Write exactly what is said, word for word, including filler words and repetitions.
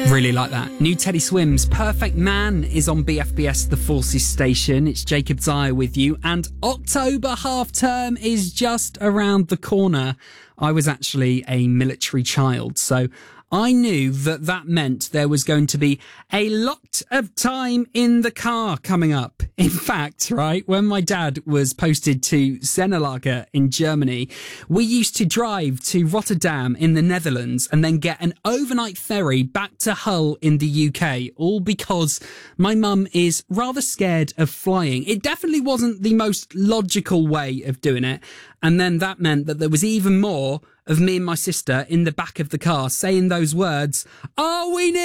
Really like that. New Teddy Swims, Perfect Man, is on B F B S The Forces station. It's Jacob Dyer with you, and October half term is just around the corner. I was actually a military child, so I knew that that meant there was going to be a lot of time in the car coming up. In fact, right, when my dad was posted to Zenelager in Germany, we used to drive to Rotterdam in the Netherlands and then get an overnight ferry back to Hull in the U K, all because my mum is rather scared of flying. It definitely wasn't the most logical way of doing it. And then that meant that there was even more of me and my sister in the back of the car saying those words, "Are we near